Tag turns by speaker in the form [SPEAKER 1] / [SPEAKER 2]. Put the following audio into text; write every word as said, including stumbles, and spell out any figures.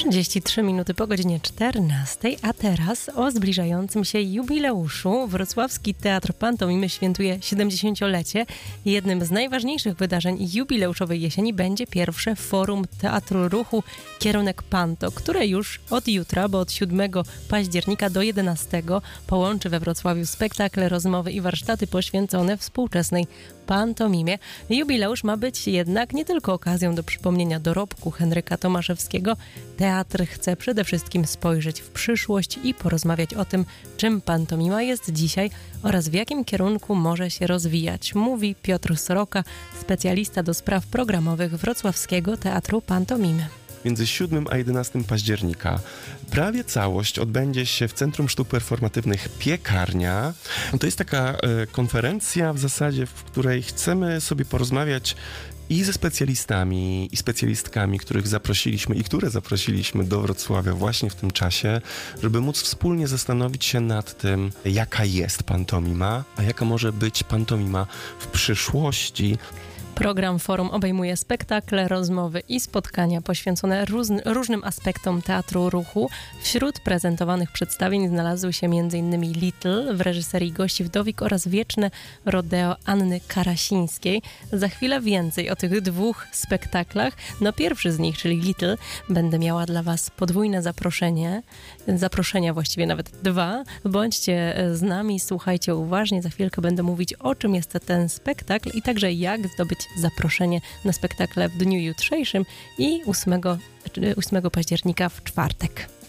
[SPEAKER 1] trzydzieści trzy minuty po godzinie czternastej, a teraz o zbliżającym się jubileuszu. Wrocławski Teatr Pantomimy świętuje siedemdziesięciolecie. Jednym z najważniejszych wydarzeń jubileuszowej jesieni będzie pierwsze Forum Teatru Ruchu Kierunek Panto, które już od jutra, bo od siódmego października do jedenastego połączy we Wrocławiu spektakle, rozmowy i warsztaty poświęcone współczesnej pantomimie. Jubileusz ma być jednak nie tylko okazją do przypomnienia dorobku Henryka Tomaszewskiego. Teatr chce przede wszystkim spojrzeć w przyszłość i porozmawiać o tym, czym pantomima jest dzisiaj oraz w jakim kierunku może się rozwijać, mówi Piotr Soroka, specjalista do spraw programowych Wrocławskiego Teatru Pantomimy.
[SPEAKER 2] Między siódmego a jedenastego października prawie całość odbędzie się w Centrum Sztuk Performatywnych Piekarnia. To jest taka e, konferencja w zasadzie, w której chcemy sobie porozmawiać i ze specjalistami, i specjalistkami, których zaprosiliśmy i które zaprosiliśmy do Wrocławia właśnie w tym czasie, żeby móc wspólnie zastanowić się nad tym, jaka jest pantomima, a jaka może być pantomima w przyszłości.
[SPEAKER 1] Program forum obejmuje spektakle, rozmowy i spotkania poświęcone róz, różnym aspektom teatru ruchu. Wśród prezentowanych przedstawień znalazły się między innymi Little w reżyserii Gości Wdowik oraz Wieczne Rodeo Anny Karasińskiej. Za chwilę więcej o tych dwóch spektaklach. No pierwszy z nich, czyli Little, będę miała dla Was podwójne zaproszenie. Zaproszenia właściwie nawet dwa. Bądźcie z nami, słuchajcie uważnie. Za chwilkę będę mówić, o czym jest ten spektakl i także jak zdobyć zaproszenie na spektakle w dniu jutrzejszym i ósmego października w czwartek.